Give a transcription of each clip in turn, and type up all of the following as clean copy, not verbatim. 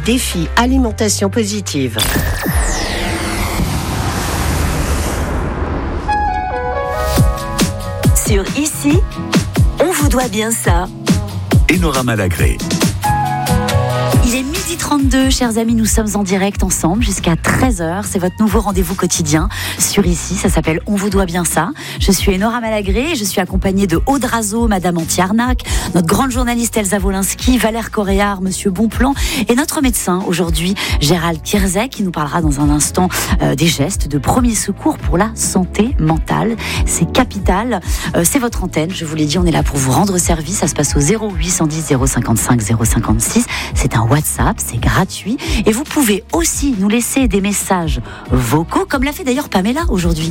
défi alimentation positive. Sur Ici, on vous doit bien ça. Enora Malagré. Il est 12h32, chers amis, nous sommes en direct ensemble jusqu'à 13h. C'est votre nouveau rendez-vous quotidien sur Ici, ça s'appelle On vous doit bien ça. Je suis Enora Malagré et je suis accompagnée de Aude Razo, Madame Anti-Arnaque, notre grande journaliste Elsa Wolinski, Valère Coréard, Monsieur Bonplan et notre médecin aujourd'hui, Gérald Kierzek, qui nous parlera dans un instant des gestes de premier secours pour la santé mentale. C'est capital. C'est votre antenne, je vous l'ai dit, on est là pour vous rendre service. Ça se passe au 0810 055 056. C'est un WhatsApp, c'est gratuit. Et vous pouvez aussi nous laisser des messages vocaux, comme l'a fait d'ailleurs Pamela aujourd'hui.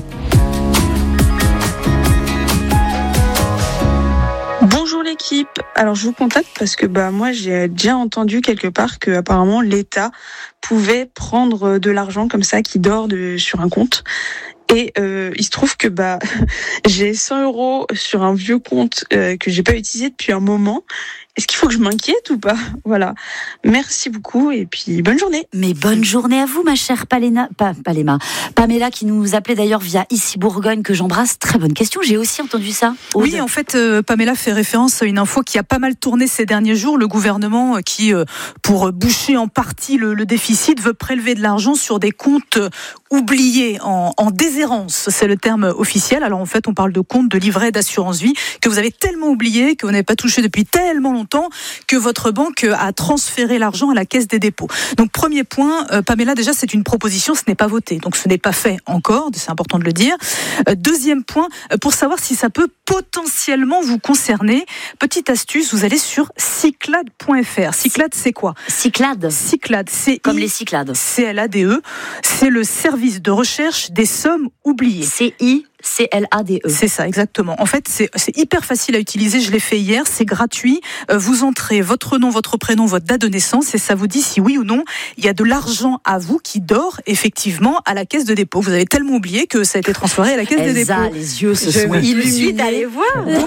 Bonjour l'équipe. Alors je vous contacte parce que moi j'ai déjà entendu quelque part que apparemment l'État pouvait prendre de l'argent comme ça qui dort sur un compte. Et il se trouve que j'ai 100 € sur un vieux compte que j'ai pas utilisé depuis un moment. Est-ce qu'il faut que je m'inquiète ou pas ? Voilà. Merci beaucoup et puis bonne journée. Mais bonne journée à vous, ma chère Pamela, qui nous appelait d'ailleurs via Ici Bourgogne, que j'embrasse. Très bonne question. J'ai aussi entendu ça. Aude. Oui, en fait, Pamela fait référence à une info qui a pas mal tourné ces derniers jours. Le gouvernement qui, pour boucher en partie le déficit, veut prélever de l'argent sur des comptes oubliés, en déshérence. C'est le terme officiel. Alors en fait, on parle de comptes de livret d'assurance vie que vous avez tellement oublié, que vous n'avez pas touché depuis tellement longtemps que votre banque a transféré l'argent à la Caisse des dépôts. Donc premier point, Pamela, déjà c'est une proposition, ce n'est pas voté, donc ce n'est pas fait encore, c'est important de le dire. Deuxième point, pour savoir si ça peut potentiellement vous concerner, petite astuce, vous allez sur Cyclade.fr. Cyclade, c'est quoi ? Cyclade, c'est comme les Cyclades. CLADE, c'est le service de recherche des sommes oubliées. CICLADE. C'est ça, exactement. En fait, c'est hyper facile à utiliser. Je l'ai fait hier. C'est gratuit. Vous entrez votre nom, votre prénom, votre date de naissance et ça vous dit si oui ou non il y a de l'argent à vous qui dort effectivement à la Caisse de dépôt. Vous avez tellement oublié que ça a été transféré à la Caisse des dépôts. Les yeux se sont illuminés. D'aller voir.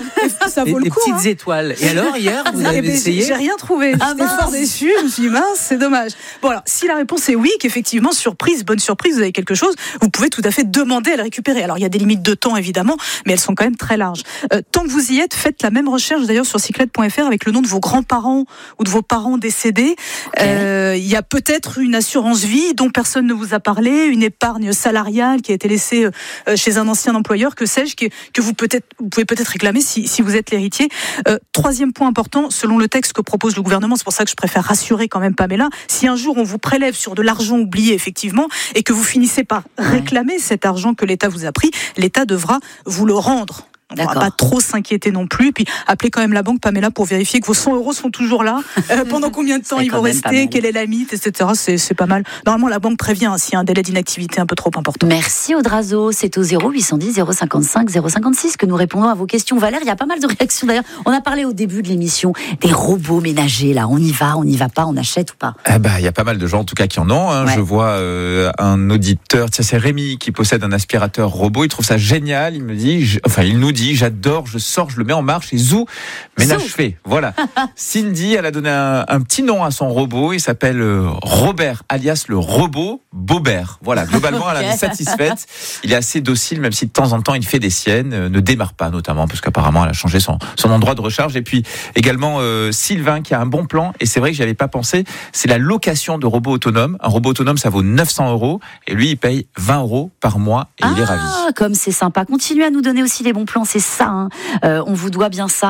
Ça vaut le coup. Des petites étoiles. Et alors, hier, vous avez essayé ? J'ai rien trouvé. J'étais fort déçue. Je me suis dit, mince, c'est dommage. Bon, alors, si la réponse est oui, qu'effectivement, bonne surprise, vous avez quelque chose, vous pouvez tout à fait demander à le récupérer. Alors, il y a des limites de temps, évidemment, mais elles sont quand même très larges. Tant que vous y êtes, faites la même recherche, d'ailleurs, sur Cyclade.fr avec le nom de vos grands-parents ou de vos parents décédés. Okay. Il y a peut-être une assurance vie dont personne ne vous a parlé, une épargne salariale qui a été laissée chez un ancien employeur, que sais-je, que vous pouvez peut-être réclamer si vous êtes l'héritier. Troisième point important, selon le texte que propose le gouvernement, c'est pour ça que je préfère rassurer quand même Pamela, si un jour on vous prélève sur de l'argent oublié, effectivement, et que vous finissez par réclamer cet argent que l'État vous a pris, l'État devra vous le rendre. Donc on ne va pas trop s'inquiéter non plus. Puis appelez quand même la banque, Pamela, pour vérifier que vos 100 € sont toujours là. Pendant combien de temps ils vont rester, quelle est la limite, etc. C'est pas mal. Normalement, la banque prévient s'il y a un délai d'inactivité un peu trop important. Merci Aude Razo. C'est au 0810 055 056 que nous répondons à vos questions. Valère, il y a pas mal de réactions d'ailleurs. On a parlé au début de l'émission des robots ménagers. Là, on y va pas, on achète ou pas ? Il y a pas mal de gens en tout cas qui en ont. Ouais. Je vois un auditeur, c'est Rémi qui possède un aspirateur robot. Il trouve ça génial. Il me dit, il nous dit, j'adore, je sors, je le mets en marche et ménage fait. Voilà. Cindy, elle a donné un petit nom à son robot. Il s'appelle Robert, alias le robot Bobert. Voilà. Globalement, elle est satisfaite. Il est assez docile, même si de temps en temps il fait des siennes. Ne démarre pas, notamment, parce qu'apparemment elle a changé son endroit de recharge. Et puis également Sylvain qui a un bon plan. Et c'est vrai que j'y avais pas pensé. C'est la location de robots autonomes. Un robot autonome, ça vaut 900 €. Et lui, il paye 20 € par mois. Et il est ravi. Comme c'est sympa. Continuez à nous donner aussi les bons plans. C'est ça, hein. On vous doit bien ça.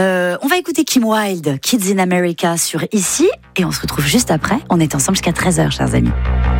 On va écouter Kim Wilde, Kids in America sur Ici, et on se retrouve juste après. On est ensemble jusqu'à 13h, chers amis.